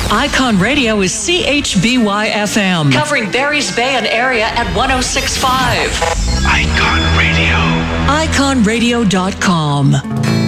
Icon Radio is CHBY FM, covering Barry's Bay and area at 106.5. Icon Radio. IconRadio.com.